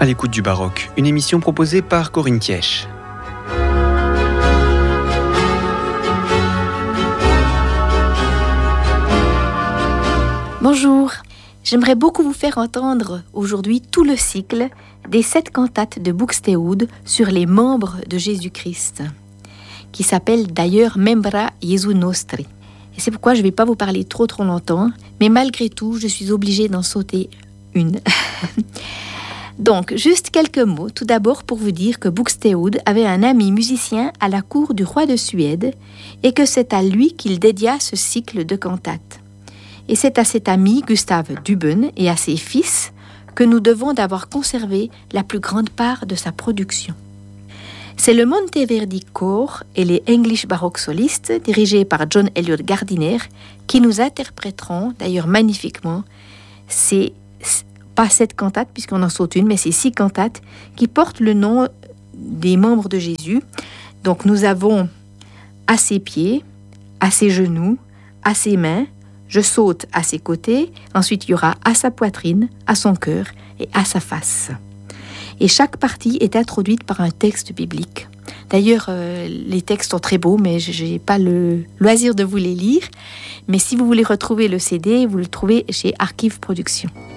À l'écoute du baroque, une émission proposée par Corinne Thièche. Bonjour, j'aimerais beaucoup vous faire entendre aujourd'hui tout le cycle des 7 cantates de Buxtehude sur les membres de Jésus-Christ, qui s'appelle d'ailleurs Membra Jesu Nostri. Et c'est pourquoi je ne vais pas vous parler trop longtemps, mais malgré tout, je suis obligée d'en sauter une. Donc, juste quelques mots, tout d'abord pour vous dire que Buxtehude avait un ami musicien à la cour du roi de Suède et que c'est à lui qu'il dédia ce cycle de cantates. Et c'est à cet ami, Gustave Duben, et à ses fils que nous devons d'avoir conservé la plus grande part de sa production. C'est le Monteverdi Choir et les English Baroque Solistes, dirigés par John Eliot Gardiner, qui nous interpréteront, d'ailleurs magnifiquement, pas 7 cantates, puisqu'on en saute une, mais ces 6 cantates qui portent le nom des membres de Jésus. Donc nous avons à ses pieds, à ses genoux, à ses mains, je saute à ses côtés, ensuite il y aura à sa poitrine, à son cœur et à sa face. Et chaque partie est introduite par un texte biblique. D'ailleurs, les textes sont très beaux, mais je n'ai pas le loisir de vous les lire. Mais si vous voulez retrouver le CD, vous le trouvez chez Archive Productions.